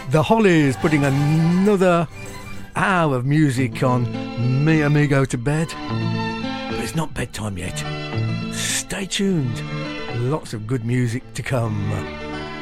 The Hollies putting another hour of music on Me Amigo to bed. But it's not bedtime yet. Stay tuned. Lots of good music to come.